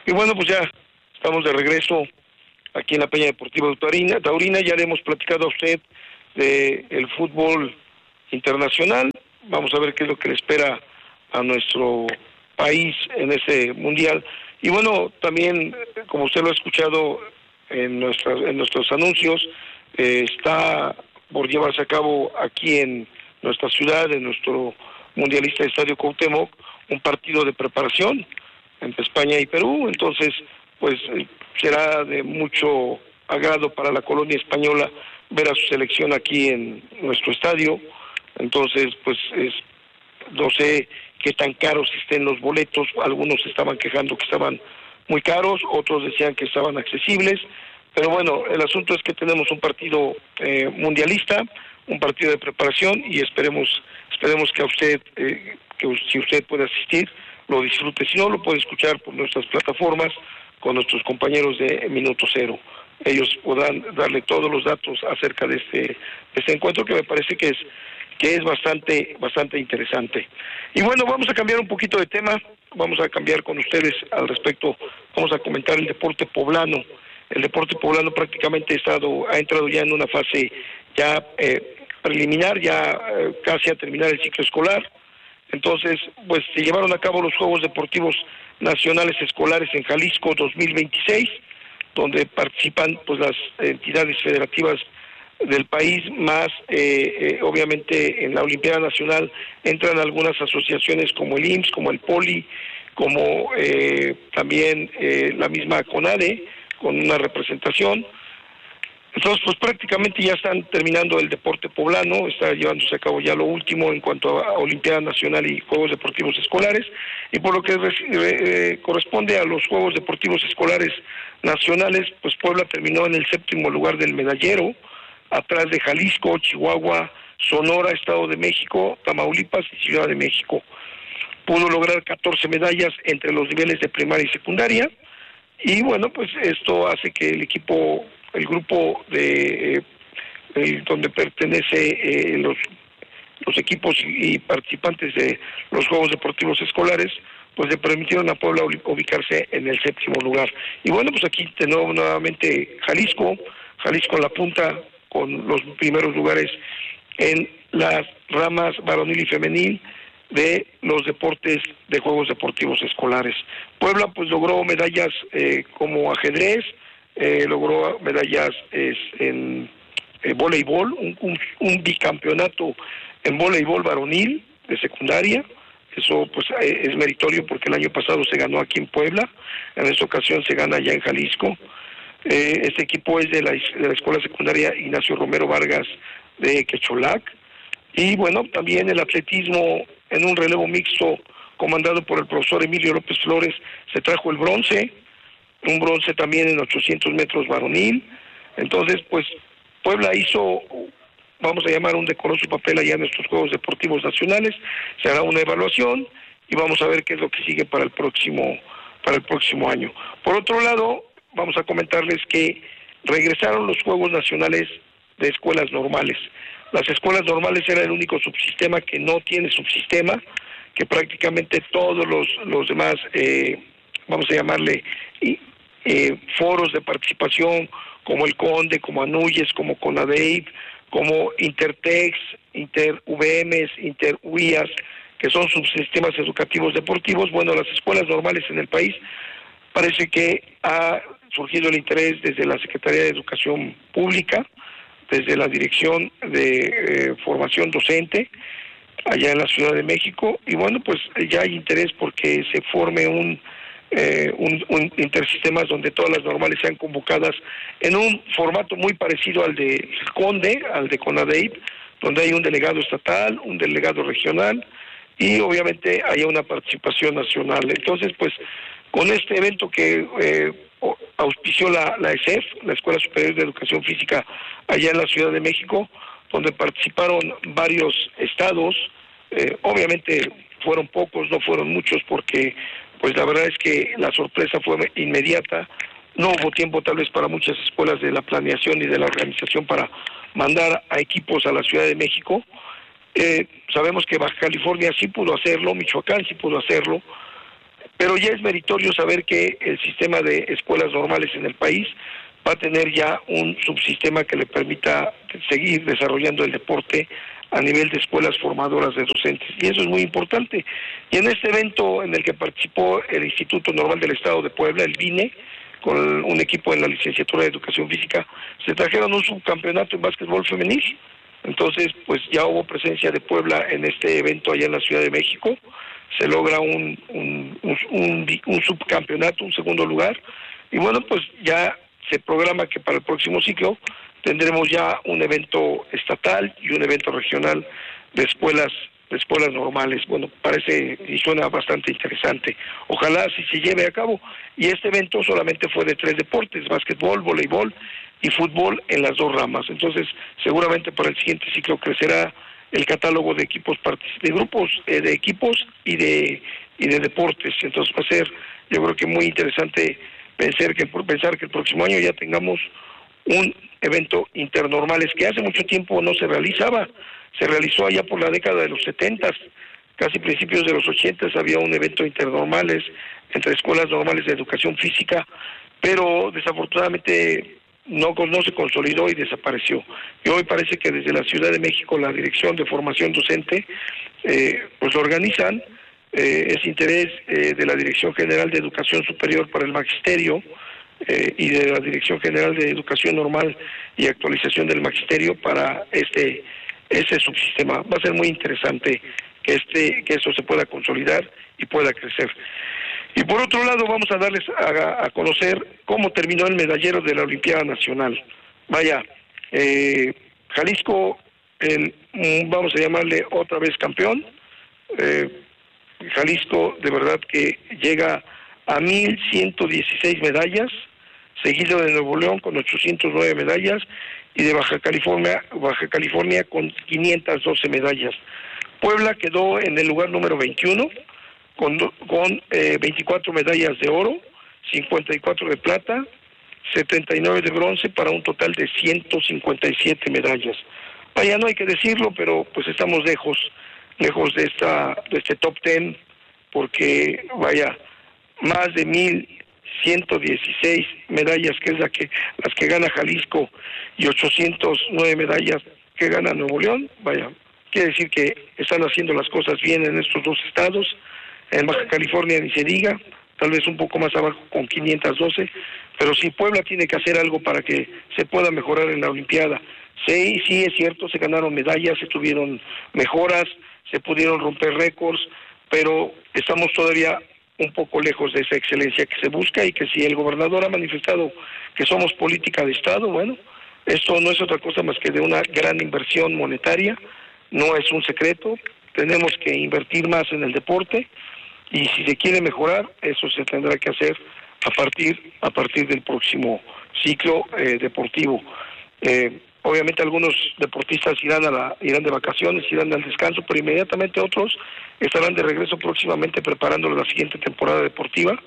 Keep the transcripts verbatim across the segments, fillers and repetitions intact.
Y bueno, pues ya estamos de regreso aquí en la Peña Deportiva Taurina. Taurina, ya le hemos platicado a usted de el fútbol internacional. Vamos a ver qué es lo que le espera a nuestro país en ese mundial. Y bueno, también, como usted lo ha escuchado en, nuestra, en nuestros anuncios, eh, está por llevarse a cabo aquí en nuestra ciudad, en nuestro mundialista Estadio Cuauhtémoc, un partido de preparación entre España y Perú. Entonces, pues será de mucho agrado para la colonia española ver a su selección aquí en nuestro estadio. Entonces, pues es, no sé qué tan caros estén los boletos. Algunos estaban quejando que estaban muy caros, otros decían que estaban accesibles, pero bueno, el asunto es que tenemos un partido eh, mundialista, un partido de preparación, y esperemos esperemos que a usted, eh, que si usted puede asistir, lo disfrute. Si no, lo puede escuchar por nuestras plataformas con nuestros compañeros de Minuto Cero. Ellos podrán darle todos los datos acerca de este, de este encuentro, que me parece que es que es bastante bastante interesante. Y bueno, vamos a cambiar un poquito de tema, vamos a cambiar con ustedes al respecto, vamos a comentar el deporte poblano. El deporte poblano prácticamente ha estado, ha entrado ya en una fase ya eh, preliminar, ya eh, casi a terminar el ciclo escolar. Entonces, pues se llevaron a cabo los Juegos Deportivos Nacionales Escolares en Jalisco dos mil veintiséis, donde participan pues las entidades federativas del país, más eh, eh, obviamente en la Olimpiada Nacional entran algunas asociaciones como el I M S S, como el Poli, como eh, también eh, la misma CONADE, con una representación. Entonces, pues prácticamente ya están terminando el deporte poblano, está llevándose a cabo ya lo último en cuanto a Olimpiada Nacional y Juegos Deportivos Escolares, y por lo que eh, corresponde a los Juegos Deportivos Escolares Nacionales, pues Puebla terminó en el séptimo lugar del medallero, atrás de Jalisco, Chihuahua, Sonora, Estado de México, Tamaulipas y Ciudad de México. Pudo lograr catorce medallas entre los niveles de primaria y secundaria, y bueno, pues esto hace que el equipo, el grupo de eh, donde pertenece eh, los los equipos y participantes de los Juegos Deportivos Escolares, pues le permitieron a Puebla ubicarse en el séptimo lugar. Y bueno, pues aquí tenemos nuevamente Jalisco, Jalisco en la punta, con los primeros lugares en las ramas varonil y femenil de los deportes de Juegos Deportivos Escolares. Puebla pues logró medallas eh, como ajedrez, eh, logró medallas eh, en eh, voleibol, un, un, un bicampeonato en voleibol varonil de secundaria. Eso pues eh, es meritorio porque el año pasado se ganó aquí en Puebla, en esta ocasión se gana allá en Jalisco. Eh, este equipo es de la, de la Escuela Secundaria Ignacio Romero Vargas de Quecholac. Y bueno, también el atletismo en un relevo mixto comandado por el profesor Emilio López Flores se trajo el bronce, un bronce también en ochocientos metros varonil. Entonces, pues Puebla hizo, vamos a llamar, un decoroso papel allá en estos Juegos Deportivos Nacionales. Se hará una evaluación y vamos a ver qué es lo que sigue para el próximo, para el próximo año. Por otro lado, vamos a comentarles que regresaron los Juegos Nacionales de Escuelas Normales. Las escuelas normales era el único subsistema que no tiene subsistema, que prácticamente todos los, los demás, eh, vamos a llamarle, eh, foros de participación, como el CONDE, como ANUYES, como CONADEIP, como Intertex, Inter-V M S, Inter-U I A S, que son subsistemas educativos deportivos. Bueno, las escuelas normales en el país, parece que ha surgido el interés desde la Secretaría de Educación Pública, desde la Dirección de eh, Formación Docente, allá en la Ciudad de México, y bueno, pues ya hay interés porque se forme un, eh, un, un intersistemas donde todas las normales sean convocadas en un formato muy parecido al de CONDE, al de CONADEIP, donde hay un delegado estatal, un delegado regional, y obviamente haya una participación nacional. Entonces, pues, con este evento que eh, auspició la, la E S E F, la Escuela Superior de Educación Física, allá en la Ciudad de México, donde participaron varios estados, eh, obviamente fueron pocos, no fueron muchos, porque pues la verdad es que la sorpresa fue inmediata. No hubo tiempo tal vez para muchas escuelas de la planeación y de la organización para mandar a equipos a la Ciudad de México. Eh, sabemos que Baja California sí pudo hacerlo, Michoacán sí pudo hacerlo, pero ya es meritorio saber que el sistema de escuelas normales en el país va a tener ya un subsistema que le permita seguir desarrollando el deporte a nivel de escuelas formadoras de docentes, y eso es muy importante. Y en este evento en el que participó el Instituto Normal del Estado de Puebla, el I N E, con un equipo en la licenciatura de Educación Física, se trajeron un subcampeonato en básquetbol femenil. Entonces, pues ya hubo presencia de Puebla en este evento allá en la Ciudad de México, se logra un, un, un, un, un subcampeonato, un segundo lugar, y bueno, pues ya se programa que para el próximo ciclo tendremos ya un evento estatal y un evento regional de escuelas de escuelas normales. Bueno, parece y suena bastante interesante. Ojalá si se lleve a cabo. Y este evento solamente fue de tres deportes: básquetbol, voleibol y fútbol en las dos ramas. Entonces, seguramente para el siguiente ciclo crecerá el catálogo de equipos, de grupos, eh, de equipos y de y de deportes. Entonces va a ser, yo creo que muy interesante pensar que pensar que el próximo año ya tengamos un evento internormales que hace mucho tiempo no se realizaba. Se realizó allá por la década de los setentas, casi principios de los ochentas había un evento internormales entre escuelas normales de educación física, pero desafortunadamente no, no se consolidó y desapareció. Y hoy parece que desde la Ciudad de México la Dirección de Formación Docente eh, pues organizan, eh, es interés eh, de la Dirección General de Educación Superior para el Magisterio eh, y de la Dirección General de Educación Normal y Actualización del Magisterio para este ese subsistema. Va a ser muy interesante que este que eso se pueda consolidar y pueda crecer. Y por otro lado vamos a darles a, a conocer cómo terminó el medallero de la Olimpiada Nacional. Vaya, eh, Jalisco, el, vamos a llamarle otra vez campeón. Eh, Jalisco de verdad que llega a mil ciento dieciséis medallas, seguido de Nuevo León con ochocientas nueve medallas y de Baja California, Baja California con quinientas doce medallas. Puebla quedó en el lugar número veintiuno con, con eh, veinticuatro medallas de oro, cincuenta y cuatro de plata, setenta y nueve de bronce, para un total de ciento cincuenta y siete medallas. Vaya, no hay que decirlo, pero pues estamos lejos, lejos de esta de este top ten, porque vaya, más de mil ciento dieciséis medallas, que es la que las que gana Jalisco, y ochocientas nueve medallas que gana Nuevo León. Vaya, quiere decir que están haciendo las cosas bien en estos dos estados. En Baja California ni se diga, tal vez un poco más abajo con quinientas doce, pero sí, Puebla tiene que hacer algo para que se pueda mejorar en la Olimpiada. Sí, sí es cierto, se ganaron medallas, se tuvieron mejoras, se pudieron romper récords, pero estamos todavía un poco lejos de esa excelencia que se busca, y que si el gobernador ha manifestado que somos política de Estado, bueno, esto no es otra cosa más que de una gran inversión monetaria, no es un secreto, tenemos que invertir más en el deporte, y si se quiere mejorar, eso se tendrá que hacer a partir a partir del próximo ciclo eh, deportivo. Eh, obviamente algunos deportistas irán a la, irán de vacaciones, irán al descanso, pero inmediatamente otros estarán de regreso próximamente preparando la siguiente temporada deportiva.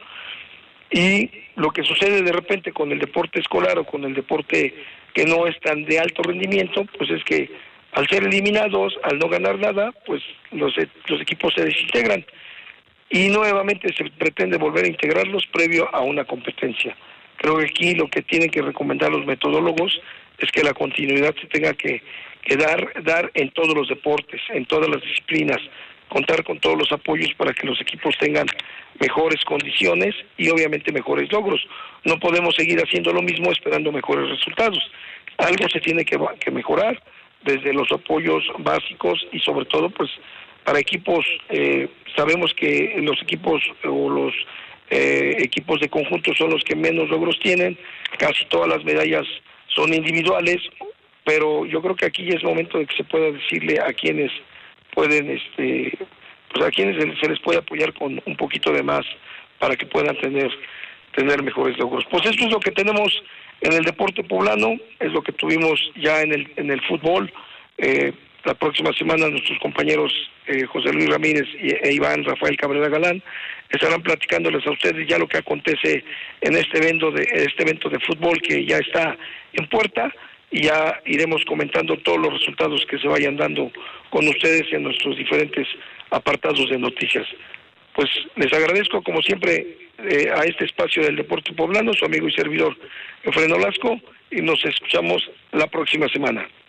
Y lo que sucede de repente con el deporte escolar o con el deporte que no es tan de alto rendimiento, pues es que al ser eliminados, al no ganar nada, pues los, los equipos se desintegran y nuevamente se pretende volver a integrarlos previo a una competencia. Creo que aquí lo que tienen que recomendar los metodólogos es que la continuidad se tenga que, que dar, dar en todos los deportes, en todas las disciplinas, contar con todos los apoyos para que los equipos tengan mejores condiciones y obviamente mejores logros. No podemos seguir haciendo lo mismo esperando mejores resultados. Algo se tiene que, que mejorar desde los apoyos básicos y sobre todo pues para equipos, eh, sabemos que los equipos o los eh, equipos de conjunto son los que menos logros tienen, casi todas las medallas son individuales, pero yo creo que aquí ya es momento de que se pueda decirle a quienes pueden, este, pues a quienes se les puede apoyar con un poquito de más para que puedan tener tener mejores logros. Pues esto es lo que tenemos en el deporte poblano, es lo que tuvimos ya en el en el fútbol. Eh, la próxima semana nuestros compañeros eh, José Luis Ramírez y, e Iván Rafael Cabrera Galán estarán platicándoles a ustedes ya lo que acontece en este evento de este evento de fútbol que ya está en puerta, y ya iremos comentando todos los resultados que se vayan dando con ustedes en nuestros diferentes apartados de noticias. pues les agradezco como siempre eh, a este espacio del Deporte Poblano, su amigo y servidor Efraín Olasco, y nos escuchamos la próxima semana.